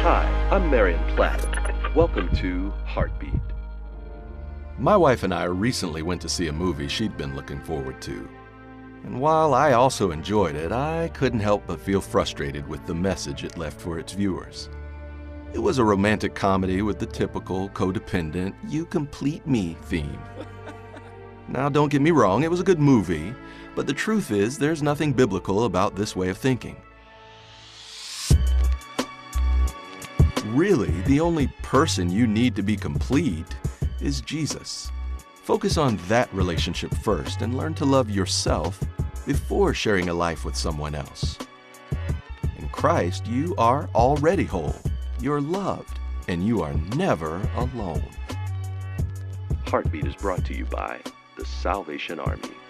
Hi, I'm Marion Platt. Welcome to Heartbeat. My wife and I recently went to see a movie she'd been looking forward to. And while I also enjoyed it, I couldn't help but feel frustrated with the message it left for its viewers. It was a romantic comedy with the typical codependent, you complete me theme. Now, don't get me wrong, it was a good movie, but the truth is there's nothing biblical about this way of thinking. Really, the only person you need to be complete is Jesus. Focus on that relationship first and learn to love yourself before sharing a life with someone else. In Christ, you are already whole, you're loved, and you are never alone. Heartbeat is brought to you by the Salvation Army.